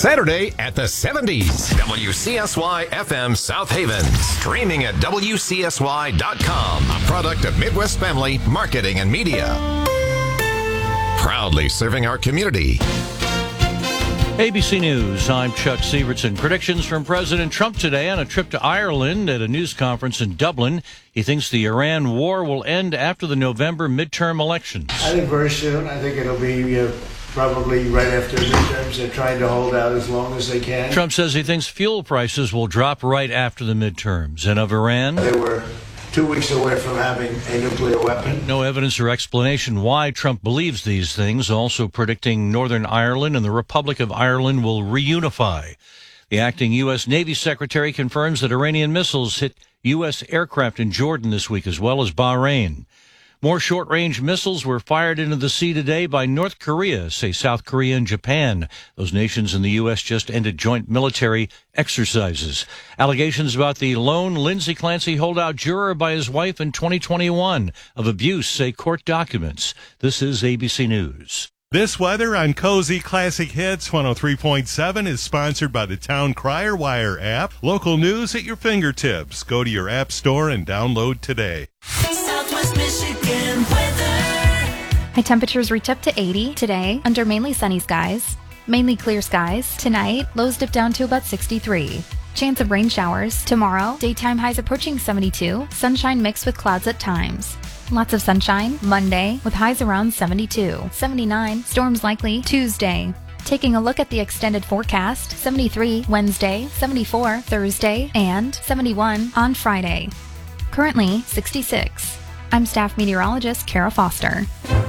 Saturday at the 70s. WCSY FM South Haven. Streaming at WCSY.com. A product of Midwest Family Marketing and Media. Proudly serving our community. ABC News, I'm Chuck Sievertson. Predictions from President Trump today on a trip to Ireland at a news conference in Dublin. He thinks the Iran war will end after the November midterm elections. I think very soon. I think it'll be probably right after midterms. They're trying to hold out as long as they can. Trump says he thinks fuel prices will drop right after the midterms. And of Iran, they were 2 weeks away from having a nuclear weapon. No evidence or explanation why Trump believes these things, also predicting Northern Ireland and the Republic of Ireland will reunify. The acting U.S. Navy Secretary confirms that Iranian missiles hit U.S. aircraft in Jordan this week, as well as Bahrain. More short-range missiles were fired into the sea today by North Korea, say South Korea and Japan. Those nations and the U.S. just ended joint military exercises. Allegations about the lone Lindsay Clancy holdout juror by his wife in 2021 of abuse, say court documents. This is ABC News. This weather on Cozy Classic Hits 103.7 is sponsored by the Town Crier Wire app. Local news at your fingertips. Go to your app store and download today. Southwest Michigan weather. High temperatures reach up to 80 today under mainly sunny skies. Mainly clear skies. Tonight, lows dip down to about 63. Chance of rain showers. Tomorrow, daytime highs approaching 72. Sunshine mixed with clouds at times. Lots of sunshine Monday with highs around 72. 79, storms likely Tuesday. Taking a look at the extended forecast, 73 Wednesday, 74 Thursday, and 71 on Friday. Currently 66. I'm staff meteorologist Kara Foster.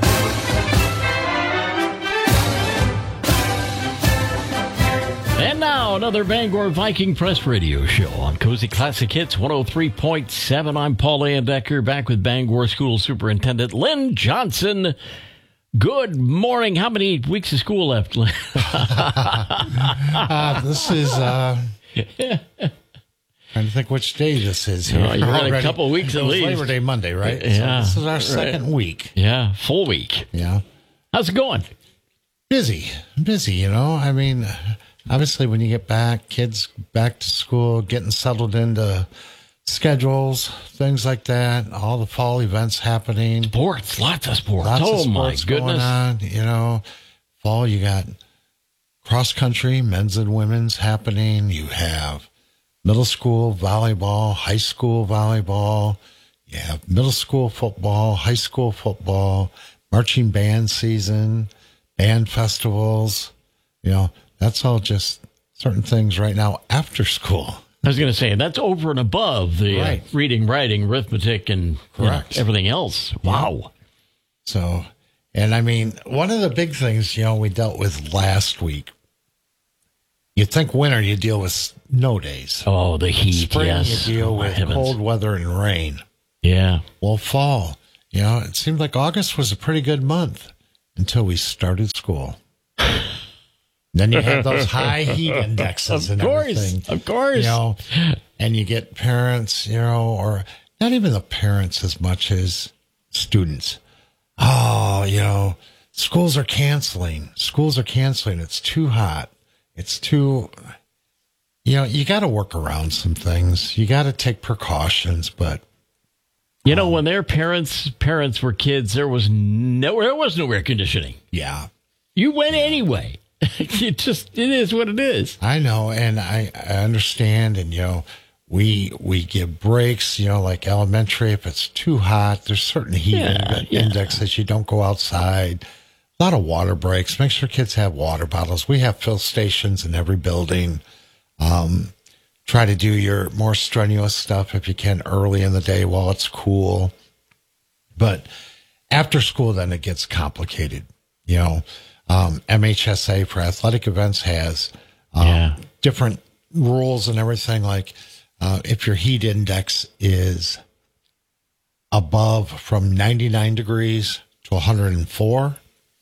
And now, another Bangor Viking Press Radio show on Cozy Classic Hits 103.7. I'm Paul Landecker, back with Bangor School Superintendent Lynn Johnson. Good morning. How many weeks of school left, Lynn? This is... trying to think which day this is here. You're in a couple weeks at least. Labor Day Monday, right? Yeah. So this is our second week. Yeah, full week. Yeah. How's it going? Busy, you know. I mean, obviously when you get back, kids back to school, getting settled into schedules, things like that, all the fall events happening. Sports, lots of sports. Lots oh, of sports my goodness. going on, you know. Fall, you got cross country, men's and women's happening. You have middle school volleyball, high school volleyball. You have middle school football, high school football, marching band season, band festivals. You know, that's all just certain things right now after school. I was going to say, that's over and above the reading, writing, arithmetic, and everything else. Wow. Yeah. So, and I mean, one of the big things, you know, we dealt with last week, you'd think winter, you deal with snow days. Oh, the heat, Spring, yes. you deal with cold weather and rain. Yeah. Well, fall, you know, it seemed like August was a pretty good month until we started school. Then you have those high heat indexes and everything. Of course. You know, and you get parents, you know, or not even the parents as much as students. Oh, you know, schools are canceling. It's too hot. It's too, you know, you got to work around some things. You got to take precautions, but. You know, when their parents were kids, there was no air conditioning. Yeah. You went anyway. It is what it is. I know, and I understand, and, you know, we give breaks, you know, like elementary, if it's too hot, there's certain heat indexes, you don't go outside. A lot of water breaks. Make sure kids have water bottles. We have fill stations in every building. Try to do your more strenuous stuff if you can early in the day while it's cool. But after school, then it gets complicated. You know, MHSA for athletic events has different rules and everything. Like if your heat index is above from 99 degrees to 104,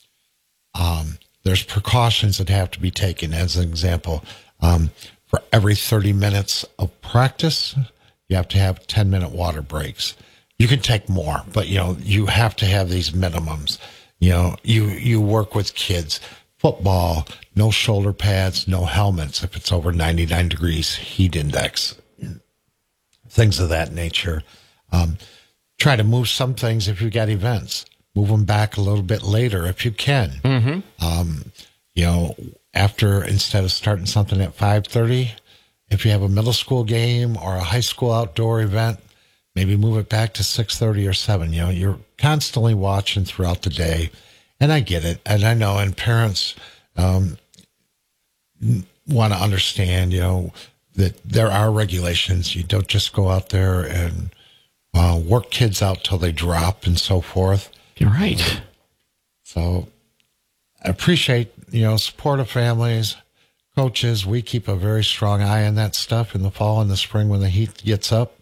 there's precautions that have to be taken. As an example, for every 30 minutes of practice, you have to have 10-minute water breaks. You can take more, but, you know, you have to have these minimums. You know, you work with kids. football, no shoulder pads, no helmets if it's over 99 degrees heat index, things of that nature. Try to move some things if you've got events. Move them back a little bit later if you can. Mm-hmm. After, instead of starting something at 5:30, if you have a middle school game or a high school outdoor event, maybe move it back to 6:30 or 7. You're constantly watching throughout the day. And I get it. And I know, and parents want to understand, that there are regulations. You don't just go out there and work kids out till they drop and so forth. You're right. So I appreciate, support of families, coaches. We keep a very strong eye on that stuff in the fall and the spring when the heat gets up.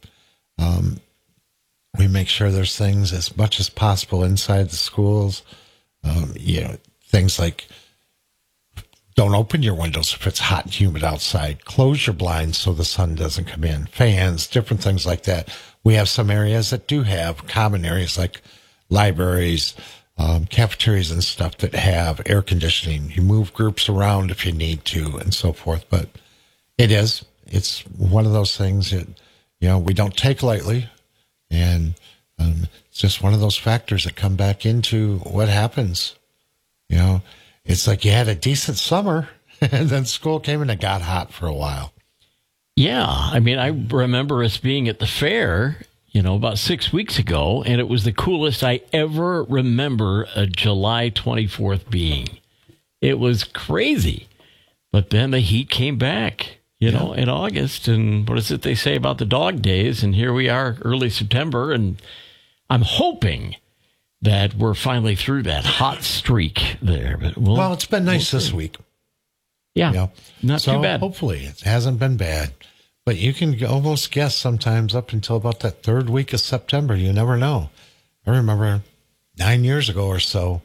We make sure there's things as much as possible inside the schools. Things like don't open your windows if it's hot and humid outside. Close your blinds so the sun doesn't come in. Fans, different things like that. We have some areas that do have common areas like libraries, cafeterias and stuff that have air conditioning. You move groups around if you need to and so forth. But it's one of those things that, we don't take lightly. And it's just one of those factors that come back into what happens. It's like you had a decent summer and then school came and it got hot for a while. Yeah. I mean, I remember us being at the fair, about 6 weeks ago, and it was the coolest I ever remember a July 24th being. It was crazy. But then the heat came back, in August. And what is it they say about the dog days? And here we are, early September, and I'm hoping that we're finally through that hot streak there. But it's been nice this week. Yeah, not too bad. Hopefully it hasn't been bad. But you can almost guess sometimes up until about that third week of September. You never know. I remember 9 years ago or so,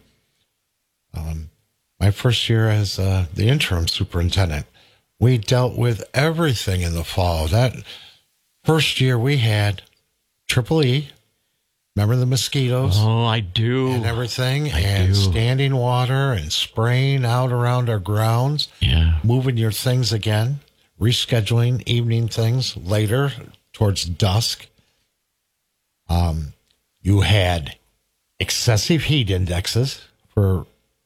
my first year as the interim superintendent, we dealt with everything in the fall. That first year we had Triple E. Remember the mosquitoes? Oh, I do. And everything. And standing water and spraying out around our grounds. Yeah. Moving your things again. Rescheduling evening things later towards dusk. You had excessive heat indexes for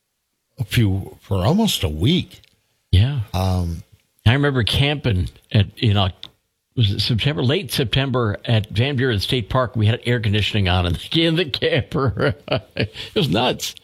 almost a week. Yeah. I remember camping at, was it September, late September at Van Buren State Park. We had air conditioning on in the camper. It was nuts.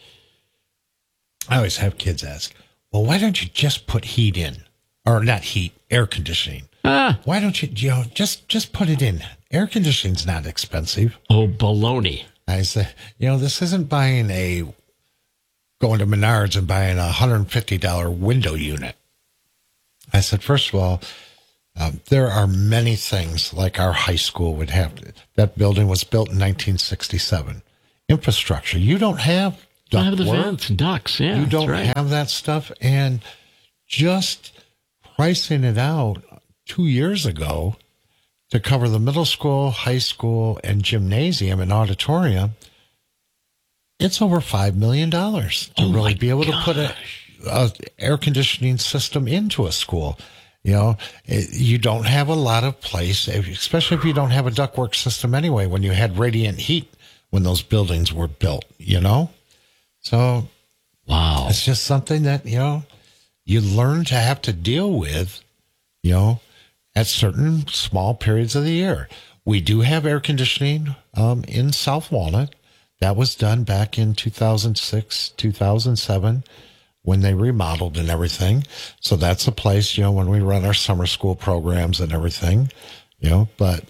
I always have kids ask, well, why don't you just put heat in? Or not heat, air conditioning. Why don't you, just put it in? Air conditioning's not expensive. Oh, baloney. I say, this isn't going to Menards and buying a $150 window unit. I said, first of all, there are many things like our high school would have. That building was built in 1967. Infrastructure. You don't have ductwork. The vents and ducts, yeah. You don't have that stuff. And just pricing it out 2 years ago to cover the middle school, high school, and gymnasium and auditorium, it's over $5 million to really be able to put a air conditioning system into a school. You don't have a lot of place, especially if you don't have a ductwork system anyway, when you had radiant heat when those buildings were built, So, wow. It's just something that, you learn to have to deal with, at certain small periods of the year. We do have air conditioning in South Walnut. That was done back in 2006, 2007. When they remodeled and everything. So that's a place, when we run our summer school programs and everything, but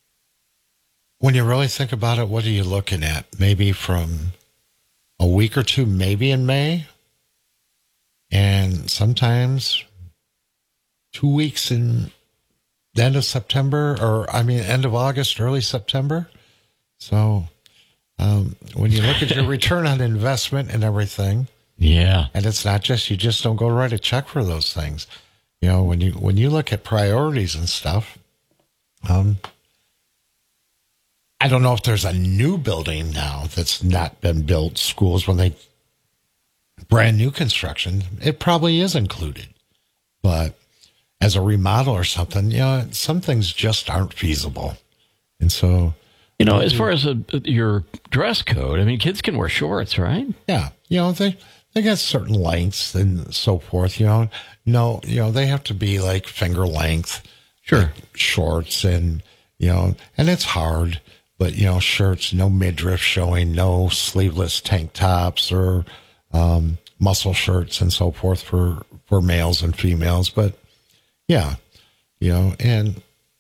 when you really think about it, what are you looking at? Maybe from a week or two, maybe in May, and sometimes 2 weeks in the end of September, end of August, early September. So when you look at your return on investment and everything, yeah. And it's not just, you just don't go write a check for those things. When you look at priorities and stuff, I don't know if there's a new building now that's not been built. Schools, when they brand new construction, it probably is included. But as a remodel or something, some things just aren't feasible. And so, as far as your dress code, I mean, kids can wear shorts, right? Yeah. They got certain lengths and so forth, No, they have to be like finger length. Sure. Like shorts and it's hard, but, shirts, no midriff showing, no sleeveless tank tops or muscle shirts and so forth for males and females. But, yeah, and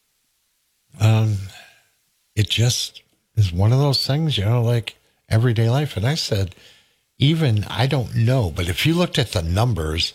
it just is one of those things, like everyday life. And I said, I don't know, but if you looked at the numbers,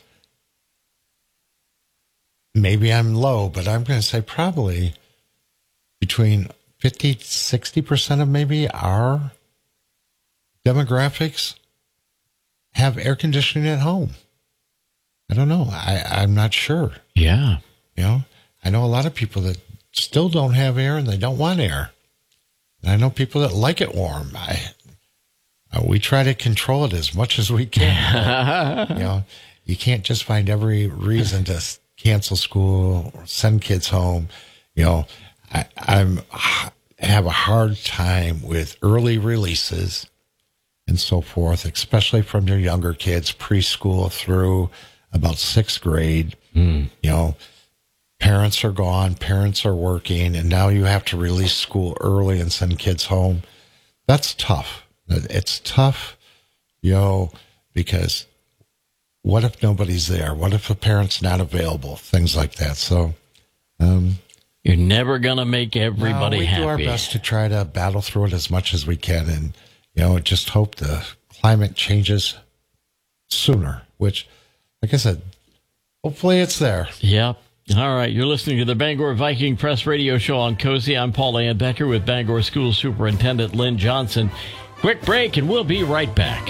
maybe I'm low, but I'm going to say probably between 50, 60% of maybe our demographics have air conditioning at home. I don't know. I'm not sure. Yeah. I know a lot of people that still don't have air and they don't want air. And I know people that like it warm. We try to control it as much as we can. You can't just find every reason to cancel school or send kids home. I have a hard time with early releases and so forth, especially from your younger kids, preschool through about 6th grade. Parents are gone, parents are working, and now you have to release school early and send kids home. That's tough. It's tough, because what if nobody's there? What if a parent's not available? Things like that. So, you're never going to make everybody happy. We do our best to try to battle through it as much as we can, and just hope the climate changes sooner. Which, like I said, hopefully it's there. Yep. All right, you're listening to the Bangor Viking Press Radio Show on Cozy. I'm Paul Landecker with Bangor School Superintendent Lynn Johnson. Quick break, and we'll be right back.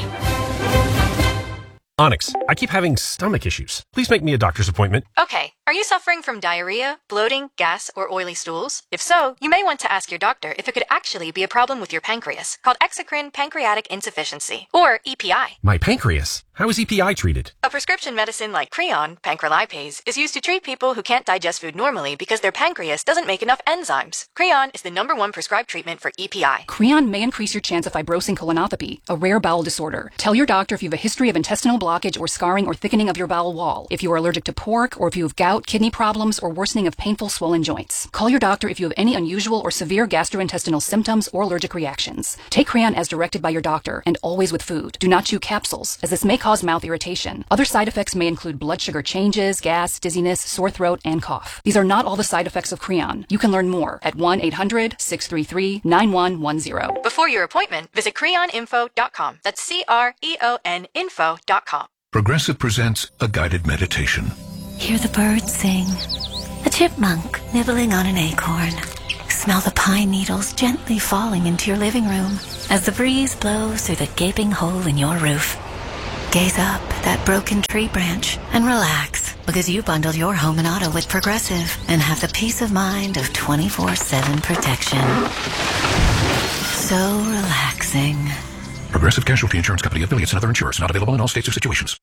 Onyx, I keep having stomach issues. Please make me a doctor's appointment. Okay. Are you suffering from diarrhea, bloating, gas, or oily stools? If so, you may want to ask your doctor if it could actually be a problem with your pancreas, called exocrine pancreatic insufficiency, or EPI. My pancreas? How is EPI treated? A prescription medicine like Creon, pancrelipase, is used to treat people who can't digest food normally because their pancreas doesn't make enough enzymes. Creon is the #1 prescribed treatment for EPI. Creon may increase your chance of fibrosing colonopathy, a rare bowel disorder. Tell your doctor if you have a history of intestinal blockage or scarring or thickening of your bowel wall, if you are allergic to pork, or if you have gout, kidney problems, or worsening of painful swollen joints. Call your doctor if you have any unusual or severe gastrointestinal symptoms or allergic reactions. Take Creon as directed by your doctor, and always with food. Do not chew capsules, as this may cause mouth irritation. Other side effects may include blood sugar changes, gas, dizziness, sore throat, and cough. These are not all the side effects of Creon. You can learn more at 1-800-633-9110. Before your appointment, visit creoninfo.com. That's CREON info.com. Progressive presents a guided meditation. Hear the birds sing. A chipmunk nibbling on an acorn. Smell the pine needles gently falling into your living room as the breeze blows through the gaping hole in your roof. Gaze up at that broken tree branch and relax, because you bundle your home and auto with Progressive and have the peace of mind of 24/7 protection. So relaxing. Progressive Casualty Insurance Company, affiliates, and other insurers. Not available in all states or situations.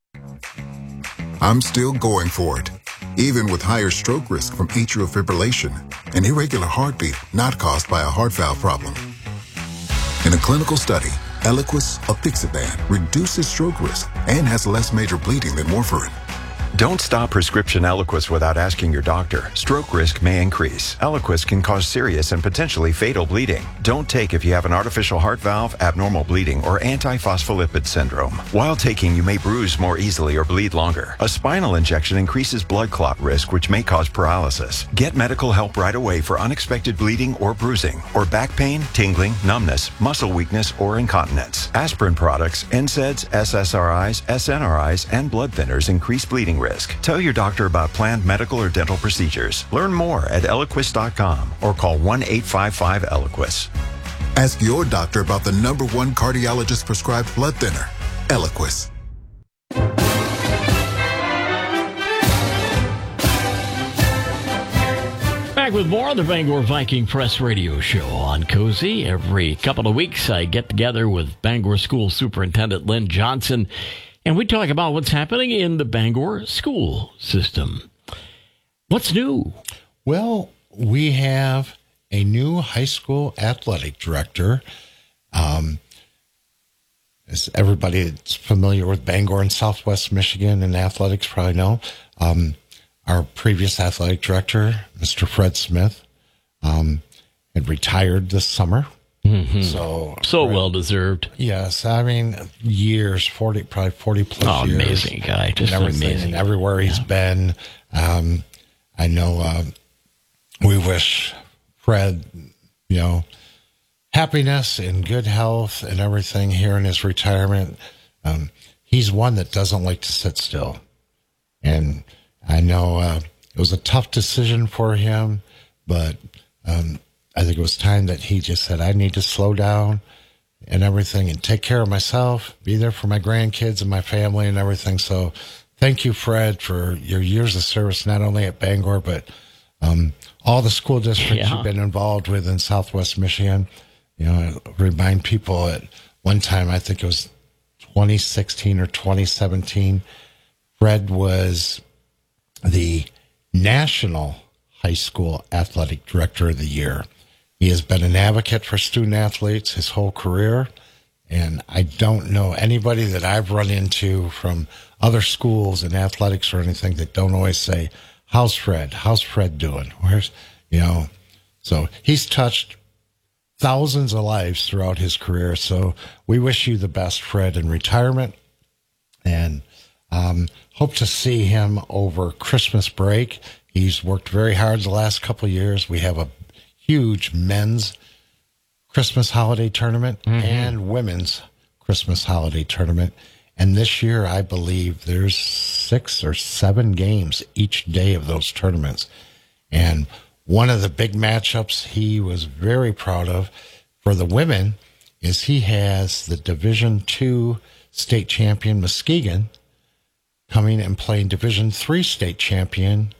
I'm still going for it, even with higher stroke risk from atrial fibrillation, an irregular heartbeat not caused by a heart valve problem. In a clinical study, Eliquis, apixaban, reduces stroke risk and has less major bleeding than warfarin. Don't stop prescription Eliquis without asking your doctor. Stroke risk may increase. Eliquis can cause serious and potentially fatal bleeding. Don't take if you have an artificial heart valve, abnormal bleeding, or antiphospholipid syndrome. While taking, you may bruise more easily or bleed longer. A spinal injection increases blood clot risk, which may cause paralysis. Get medical help right away for unexpected bleeding or bruising, or back pain, tingling, numbness, muscle weakness, or incontinence. Aspirin products, NSAIDs, SSRIs, SNRIs, and blood thinners increase bleeding risk. Tell your doctor about planned medical or dental procedures. Learn more at Eliquis.com or call 1-855-ELIQUIS. Ask your doctor about the #1 cardiologist prescribed blood thinner, Eliquis. Back with more of the Bangor Viking Press Radio Show on Cozy. Every couple of weeks, I get together with Bangor School Superintendent Lynn Johnson. And we talk about what's happening in the Bangor school system. What's new? Well, we have a new high school athletic director. As everybody that's familiar with Bangor and Southwest Michigan and athletics probably know, our previous athletic director, Mr. Fred Smith, had retired this summer. Mm-hmm. So Fred, well deserved. Yes, I mean years, probably 40 plus years. Amazing guy, just and everything, amazing. And everywhere he's been. I know we wish Fred, happiness and good health and everything here in his retirement. He's one that doesn't like to sit still. And I know it was a tough decision for him, but I think it was time that he just said, I need to slow down and everything and take care of myself, be there for my grandkids and my family and everything. So thank you, Fred, for your years of service, not only at Bangor, but all the school districts you've been involved with in Southwest Michigan. I remind people at one time, I think it was 2016 or 2017, Fred was the National High School Athletic Director of the Year. He has been an advocate for student athletes his whole career, and I don't know anybody that I've run into from other schools in athletics or anything that don't always say, how's Fred? How's Fred doing? So he's touched thousands of lives throughout his career. So we wish you the best, Fred, in retirement, and hope to see him over Christmas break. He's worked very hard the last couple of years. We have a huge men's Christmas holiday tournament and women's Christmas holiday tournament. And this year, I believe there's 6 or 7 games each day of those tournaments. And one of the big matchups he was very proud of for the women is he has the Division II state champion Muskegon coming and playing Division III state champion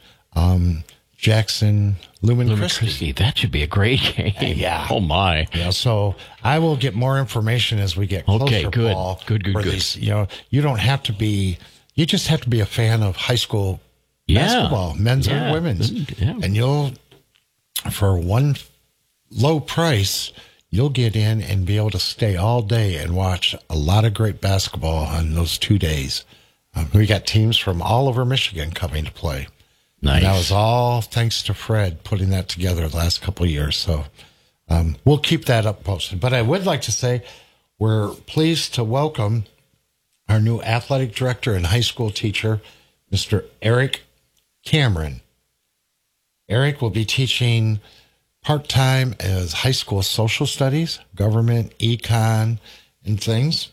Jackson Lumen Christi. That should be a great game. Yeah. Oh, my. Yeah, so I will get more information as we get closer, Okay, good. Paul. Good. These, you don't have to be, you just have to be a fan of high school basketball, men's and women's. Yeah. And you'll, for one low price, you'll get in and be able to stay all day and watch a lot of great basketball on those 2 days. We got teams from all over Michigan coming to play. Nice. And that was all thanks to Fred putting that together the last couple of years. So we'll keep that up posted. But I would like to say we're pleased to welcome our new athletic director and high school teacher, Mr. Eric Cameron. Eric will be teaching part-time as high school social studies, government, econ, and things.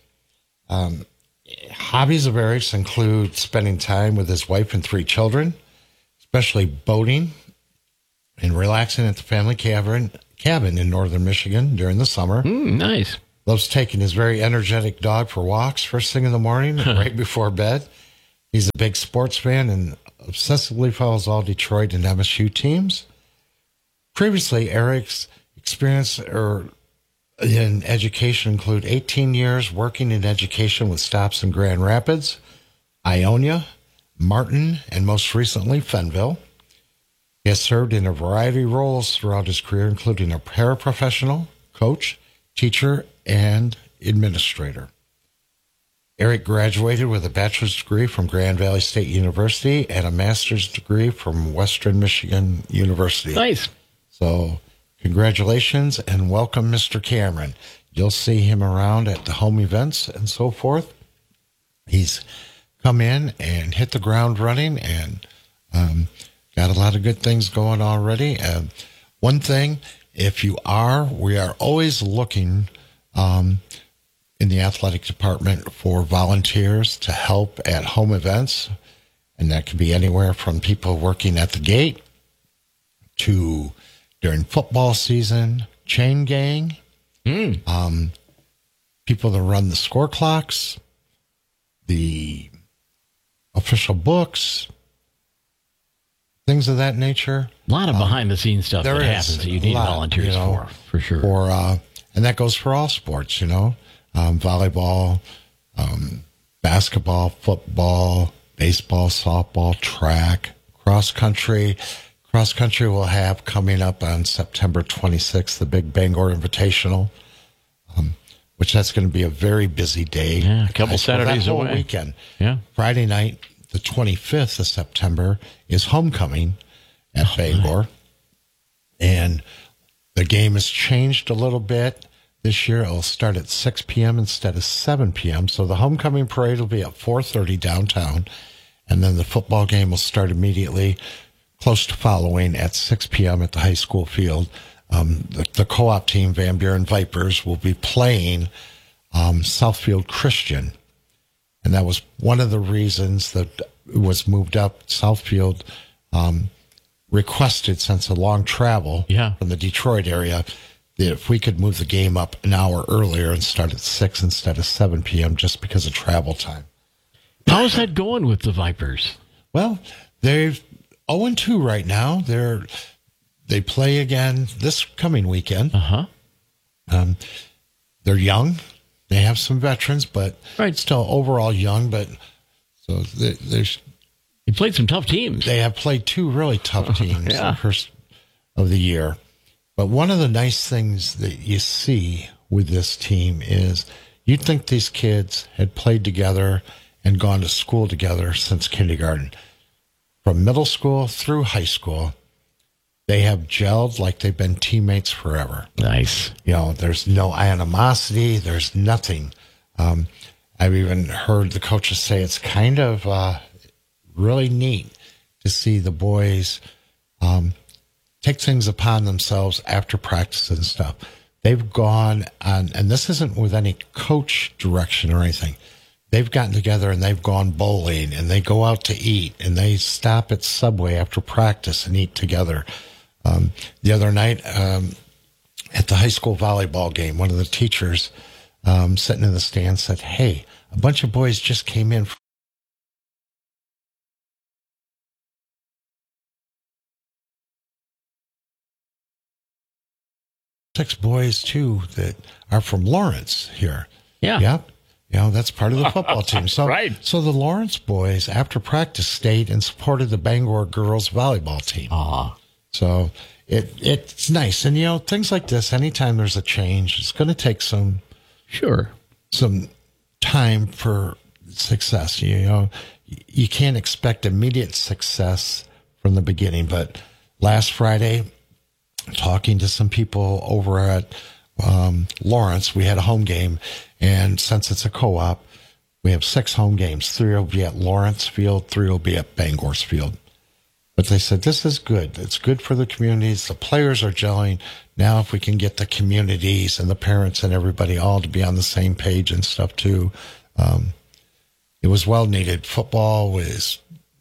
Hobbies of Eric's include spending time with his wife and 3 children, especially boating and relaxing at the family cabin in northern Michigan during the summer. Nice. Loves taking his very energetic dog for walks first thing in the morning and right before bed. He's a big sports fan and obsessively follows all Detroit and MSU teams. Previously, Eric's experience in education include 18 years working in education with stops in Grand Rapids, Ionia, Martin, and most recently, Fenville. He has served in a variety of roles throughout his career, including a paraprofessional, coach, teacher, and administrator. Eric graduated with a bachelor's degree from Grand Valley State University and a master's degree from Western Michigan University. Nice. So congratulations and welcome, Mr. Cameron. You'll see him around at the home events and so forth. He's come in and hit the ground running and got a lot of good things going already. One thing, we are always looking in the athletic department for volunteers to help at home events. And that could be anywhere from people working at the gate to during football season, chain gang, people that run the score clocks, the official books, things of that nature. A lot of behind-the-scenes stuff that happens that you need volunteers for sure. And that goes for all sports, volleyball, basketball, football, baseball, softball, track, cross country. Cross country will have coming up on September 26th, the Big Bangor Invitational, which that's going to be a very busy day. Yeah, a couple Saturdays that whole away. Weekend. Yeah. Friday night, the 25th of September, is homecoming at Bangor. And the game has changed a little bit. This year, it'll start at 6 p.m. instead of 7 p.m. So the homecoming parade will be at 4:30 downtown. And then the football game will start immediately, close to following at 6 p.m. at the high school field. The co-op team, Van Buren Vipers, will be playing Southfield Christian. And that was one of the reasons that it was moved up. Southfield requested, since a long travel from the Detroit area, that if we could move the game up an hour earlier and start at 6 instead of 7 p.m. just because of travel time. How's that going with the Vipers? Well, they're 0-2 right now. They play again this coming weekend. They're young. They have some veterans, but still overall young. But so they played some tough teams. They have played two really tough teams the first of the year. But one of the nice things that you see with this team is you'd think these kids had played together and gone to school together since kindergarten. From middle school through high school, they have gelled like they've been teammates forever. Nice. You know, there's no animosity. There's nothing. I've even heard the coaches say it's kind of really neat to see the boys take things upon themselves after practice and stuff. They've gone on, and this isn't with any coach direction or anything. They've gotten together and they've gone bowling and they go out to eat and they stop at Subway after practice and eat together. The other night at the high school volleyball game, one of the teachers sitting in the stands said, "Hey, a bunch of boys just came in from six boys too that are from Lawrence here." Yeah. Yep. You know, that's part of the football team. So, so the Lawrence boys, after practice, stayed and supported the Bangor girls volleyball team. So it's nice. And, you know, things like this, anytime there's a change, it's going to take some time for success. You know, you can't expect immediate success from the beginning. But last Friday, talking to some people over at Lawrence, we had a home game, and since it's a co-op, we have 6 home games. 3 will be at Lawrence Field, 3 will be at Bangor's Field. But they said, this is good. It's good for the communities. The players are gelling. Now if we can get the communities and the parents and everybody all to be on the same page and stuff too, it was well needed. Football was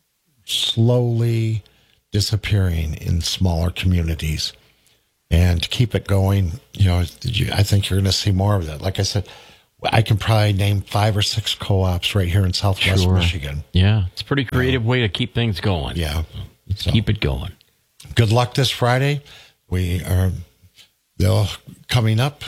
slowly disappearing in smaller communities. And to keep it going, you know, I think you're going to see more of that. Like I said, I can probably name 5 or 6 co-ops right here in Southwest Michigan. Yeah, it's a pretty creative way to keep things going. Yeah. Let's keep it going. Good luck this Friday. They're coming up.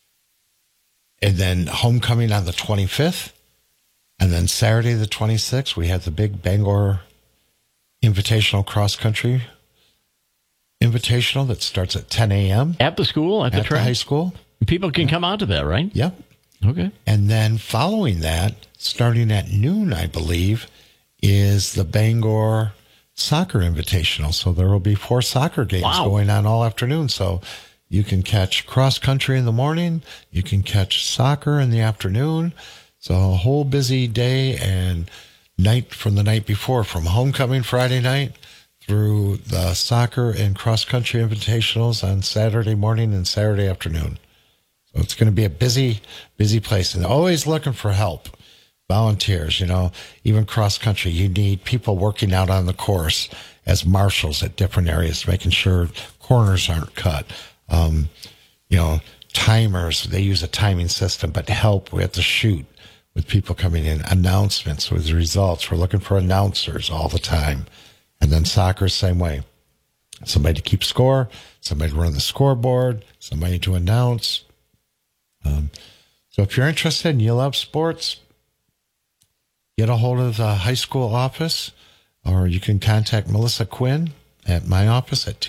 And then homecoming on the 25th. And then Saturday the 26th, we have the big Bangor Invitational Cross Country Invitational that starts at 10 a.m. At the school, at the track? High school. People can come out to that, right? Yep. Okay. And then following that, starting at noon, I believe, is the Bangor Soccer Invitational. So there will be 4 soccer games going on all afternoon. So you can catch cross country in the morning. You can catch soccer in the afternoon. So a whole busy day and night from the night before, from homecoming Friday night through the soccer and cross country invitationals on Saturday morning and Saturday afternoon. So it's going to be a busy, busy place, and always looking for help. Volunteers, you know, even cross country, you need people working out on the course as marshals at different areas, making sure corners aren't cut. You know, timers, they use a timing system, but help with the shoot with people coming in, announcements with results. We're looking for announcers all the time. And then soccer, same way. Somebody to keep score, somebody to run the scoreboard, somebody to announce. So if you're interested and you love sports, get a hold of the high school office, or you can contact Melissa Quinn at my office at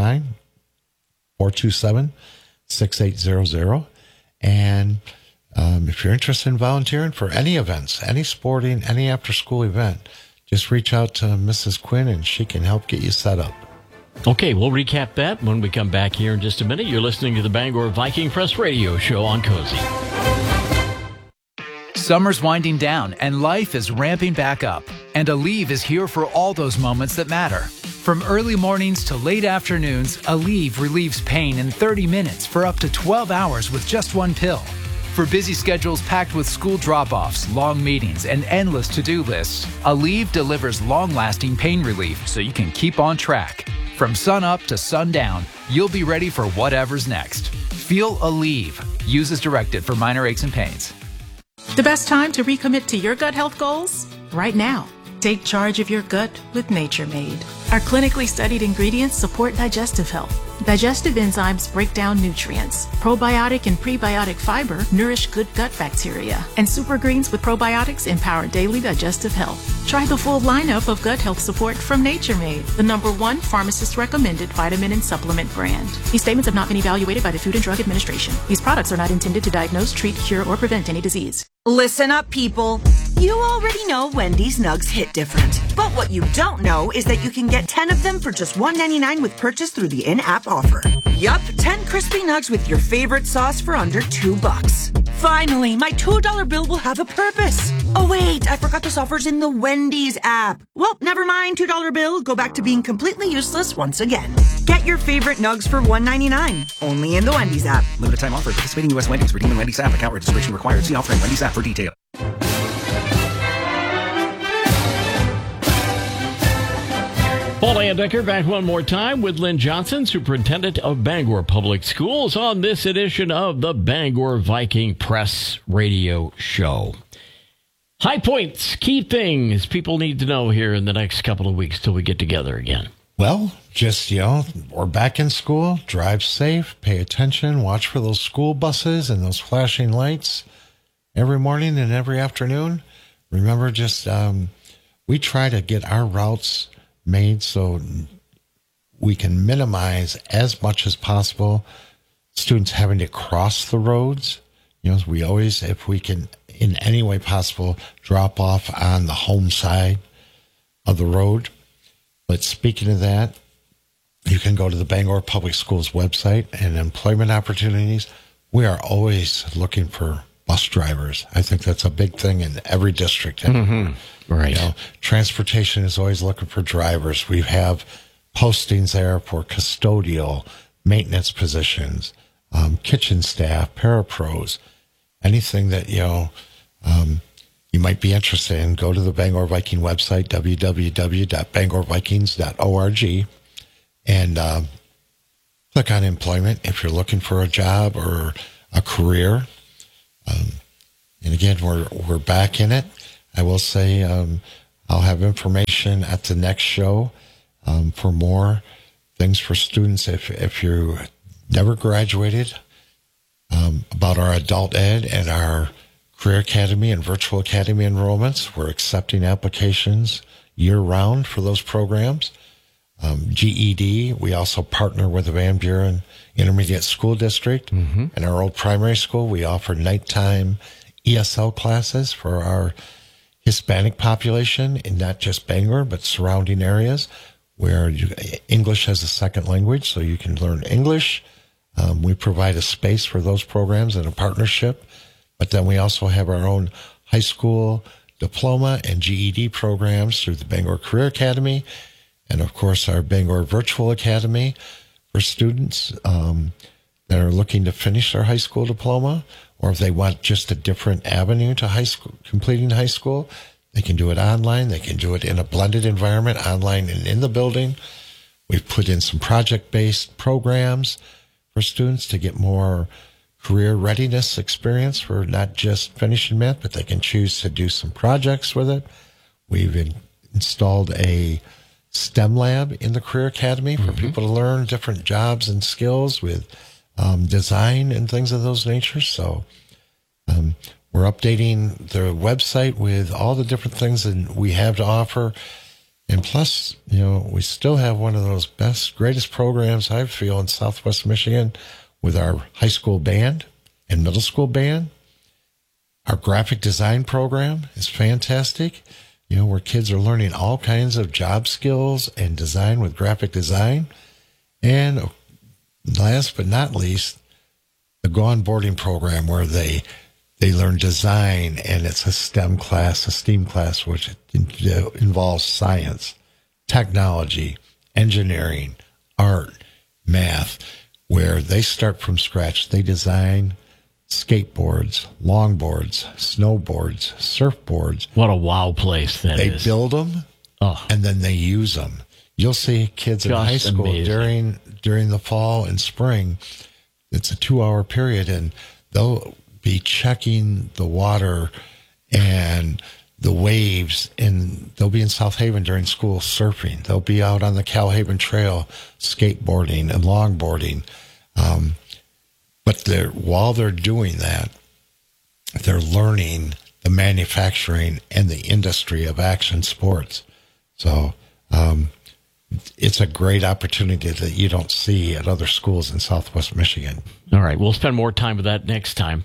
269-427-6800. And if you're interested in volunteering for any events, any sporting, any after-school event, just reach out to Mrs. Quinn and she can help get you set up. Okay, we'll recap that when we come back here in just a minute. You're listening to the Bangor Viking Press Radio Show on Cozy. Summer's winding down and life is ramping back up. And Aleve is here for all those moments that matter. From early mornings to late afternoons, Aleve relieves pain in 30 minutes for up to 12 hours with just one pill. For busy schedules packed with school drop-offs, long meetings, and endless to-do lists, Aleve delivers long-lasting pain relief so you can keep on track. From sun up to sundown, you'll be ready for whatever's next. Feel Aleve. Use as directed for minor aches and pains. The best time to recommit to your gut health goals? Right now. Take charge of your gut with Nature Made. Our clinically studied ingredients support digestive health. Digestive enzymes break down nutrients. Probiotic and prebiotic fiber nourish good gut bacteria. And super greens with probiotics empower daily digestive health. Try the full lineup of gut health support from Nature Made, the #1 pharmacist-recommended vitamin and supplement brand. These statements have not been evaluated by the Food and Drug Administration. These products are not intended to diagnose, treat, cure, or prevent any disease. Listen up, people. You already know Wendy's Nugs hit different. But what you don't know is that you can get 10 of them for just $1.99 with purchase through the in-app offer. Yup, 10 crispy nugs with your favorite sauce for under $2. Finally, my $2 bill will have a purpose. Oh wait, I forgot this offer's in the Wendy's app. Well, never mind, $2 bill. Go back to being completely useless once again. Get your favorite nugs for $1.99. Only in the Wendy's app. Limited time offer. Participating U.S. Wendy's. Redeem in Wendy's app. Account registration required. See offer in Wendy's app for details. Paul Landecker back one more time with Lynn Johnson, Superintendent of Bangor Public Schools, on this edition of the Bangor Viking Press Radio Show. High points, key things people need to know here in the next couple of weeks till we get together again. Well, just, we're back in school. Drive safe, pay attention, watch for those school buses and those flashing lights every morning and every afternoon. Remember, we try to get our routes made so we can minimize as much as possible students having to cross the roads. We always, if we can, in any way possible, drop off on the home side of the road. But speaking of that, you can go to the Bangor Public Schools website and employment opportunities. We are always looking for bus drivers. I think that's a big thing in every district. Mm-hmm. Right. Transportation is always looking for drivers. We have postings there for custodial, maintenance positions, kitchen staff, parapros, anything that, you might be interested in. Go to the Bangor Viking website, www.bangorvikings.org, and click on employment if you're looking for a job or a career. And again, we're back in it. I will say I'll have information at the next show for more things for students if you never graduated, about our adult ed and our Career Academy and Virtual Academy enrollments. We're accepting applications year-round for those programs. GED, we also partner with the Van Buren Intermediate School District. Mm-hmm. In our old primary school, we offer nighttime ESL classes for our Hispanic population in not just Bangor, but surrounding areas where English as a second language, so you can learn English. We provide a space for those programs and a partnership. But then we also have our own high school diploma and GED programs through the Bangor Career Academy. And, of course, our Bangor Virtual Academy for students that are looking to finish their high school diploma, or if they want just a different avenue to high school, completing high school, they can do it online. They can do it in a blended environment, online and in the building. We've put in some project-based programs for students to get more career readiness experience for not just finishing math, but they can choose to do some projects with it. We've installed a STEM lab in the Career Academy for people to learn different jobs and skills with design and things of those natures. So We're updating the website with all the different things that we have to offer. And plus, we still have one of those greatest programs, I feel, in Southwest Michigan with our high school band and middle school band. Our graphic design program is fantastic, where kids are learning all kinds of job skills and design with graphic design. And last but not least, the Go On Boarding program, where they learn design, and it's a STEM class, a STEAM class, which involves science, technology, engineering, art, math, where they start from scratch. They design skateboards, longboards, snowboards, surfboards. What a wow place that is. They build them, and then they use them. You'll see kids in high school during the fall and spring. It's a 2-hour period, and they'll be checking the water and the waves, and they'll be in South Haven during school surfing. They'll be out on the Calhaven Trail skateboarding and longboarding. But while they're doing that, they're learning the manufacturing and the industry of action sports. So it's a great opportunity that you don't see at other schools in Southwest Michigan. All right, we'll spend more time with that next time.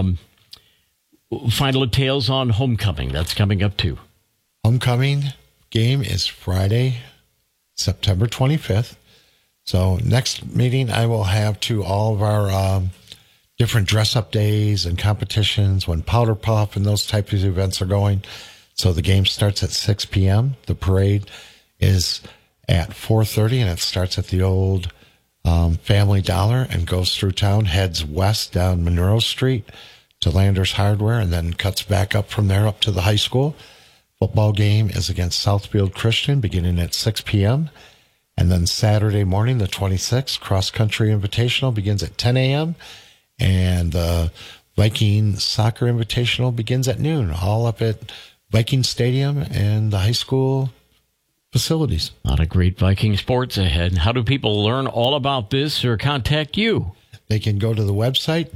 Final details on homecoming. That's coming up too. Homecoming game is Friday, September 25th. So next meeting, I will have all of our different dress-up days and competitions when Powder Puff and those types of events are going. So the game starts at 6 p.m. The parade is at 4:30, and it starts at the old Family Dollar and goes through town, heads west down Monroe Street to Landers Hardware, and then cuts back up from there up to the high school. Football game is against Southfield Christian beginning at 6 p.m. And then Saturday morning, the 26th, cross-country invitational begins at 10 a.m. And the Viking soccer invitational begins at noon, all up at Viking Stadium and the high school facilities. A lot of great Viking sports ahead. How do people learn all about this or contact you? They can go to the website,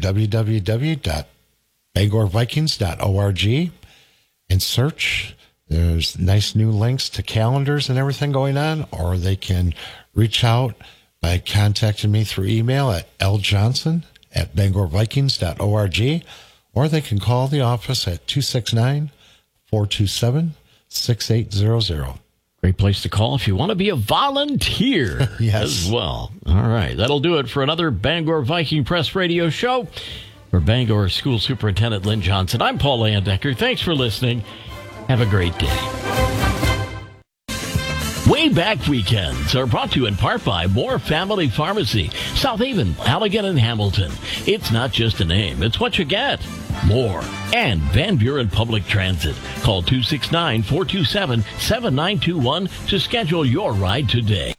www.bangorvikings.org, and search. There's nice new links to calendars and everything going on, or they can reach out by contacting me through email at ljohnson@bangorvikings.org, or they can call the office at 269-427-6800. Great place to call if you want to be a volunteer as well. All right, that'll do it for another Bangor Viking Press Radio show. For Bangor School Superintendent Lynn Johnson, I'm Paul Landecker. Thanks for listening. Have a great day. Way Back Weekends are brought to you in part by Moore Family Pharmacy, South Haven, Allegan, and Hamilton. It's not just a name, it's what you get. More. And Van Buren Public Transit. Call 269-427-7921 to schedule your ride today.